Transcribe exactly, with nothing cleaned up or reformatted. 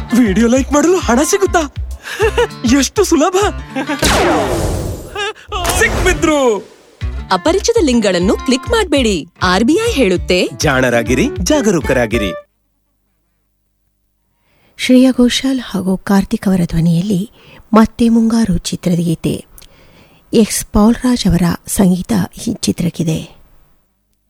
Video like ಮಾಡಲು ಹಣ ಸಿಗುತ್ತಾ? ಎಷ್ಟು ಸುಲಭ! ಸಿಕ್ಬಿದ್ರು. ಅಪರಿಚಿತ ಲಿಂಕ್ಗಳನ್ನು ಕ್ಲಿಕ್ ಮಾಡಬೇಡಿ. ಆರ್ಬಿಐ ಹೇಳುತ್ತೆ, ಜಾಣರಾಗಿರಿ, ಜಾಗರೂಕರಾಗಿರಿ. ಶ್ರೇಯಾ ಘೋಷಾಲ್ ಹಾಗೂ ಕಾರ್ತಿಕ್ ಅವರ ಧ್ವನಿಯಲ್ಲಿ ಮತ್ತೆ ಮುಂಗಾರು ಚಿತ್ರದ ಗೀತೆ. ಎಕ್ಸ್ ಪೌಲ್ ರಾಜ್ ಅವರ ಸಂಗೀತ ಈ ಚಿತ್ರಕ್ಕಿದೆ.